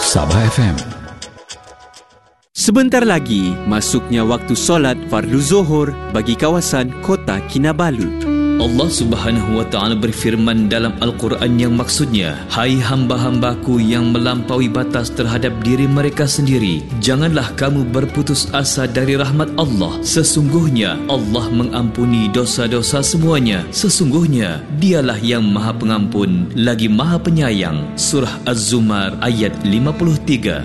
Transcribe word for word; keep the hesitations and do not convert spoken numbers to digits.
Sabah F M. Sebentar lagi, masuknya waktu solat fardu Zuhur bagi kawasan Kota Kinabalu. Allah Subhanahu wa taala berfirman dalam Al-Quran yang maksudnya, hai hamba-hambaku yang melampaui batas terhadap diri mereka sendiri, janganlah kamu berputus asa dari rahmat Allah. Sesungguhnya Allah mengampuni dosa-dosa semuanya. Sesungguhnya Dialah yang Maha Pengampun lagi Maha Penyayang. Surah Az-Zumar ayat lima puluh tiga.